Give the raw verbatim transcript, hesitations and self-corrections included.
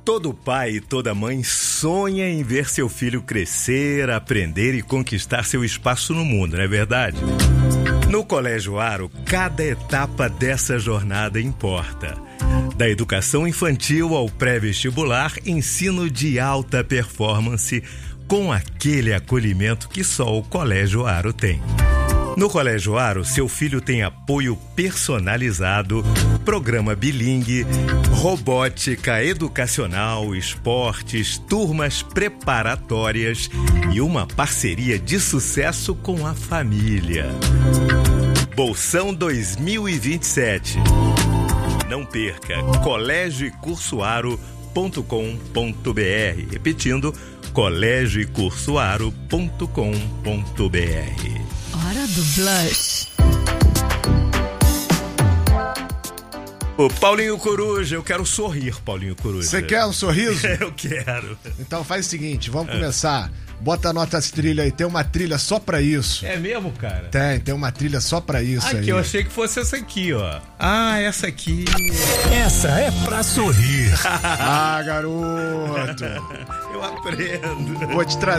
Todo pai e toda mãe sonha em ver seu filho crescer, aprender e conquistar seu espaço no mundo, não é verdade? No Colégio Aro, cada etapa dessa jornada importa. Da educação infantil ao pré-vestibular, ensino de alta performance com aquele acolhimento que só o Colégio Aro tem. No Colégio Aro, seu filho tem apoio personalizado, programa bilingue, robótica educacional, esportes, turmas preparatórias e uma parceria de sucesso com a família. Bolsão dois mil e vinte e sete. Não perca, colégio e curso aro ponto com ponto br. Repetindo, colégio e curso aro ponto com ponto br. Hora do Blush. Ô, Paulinho Coruja, eu quero sorrir, Paulinho Coruja. Você quer um sorriso? Eu quero. Então faz o seguinte, vamos começar. Bota a nota trilha aí, tem uma trilha só pra isso. É mesmo, cara? Tem, tem uma trilha só pra isso aqui, aí. eu achei que fosse essa aqui, ó. Ah, essa aqui. Essa é pra sorrir. Ah, garoto. Eu aprendo. Vou te trazer